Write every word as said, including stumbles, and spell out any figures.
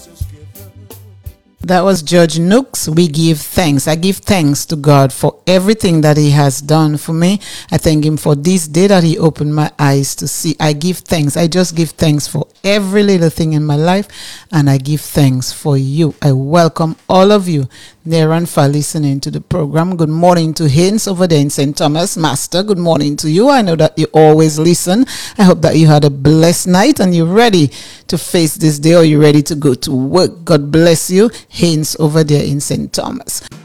That was Judge Nooks. We give thanks. I give thanks to God for everything that He has done for me. I thank Him for this day that He opened my eyes to see. I give thanks. I just give thanks for every little thing in my life, and I give thanks for you. I welcome all of you near and far listening to the program. Good morning to Haynes over there in Saint Thomas. Master, good morning to you. I know that you always listen. I hope that you had a blessed night and you're ready to face this day, or you're ready to go to work. God bless you. Haynes over there in Saint Thomas.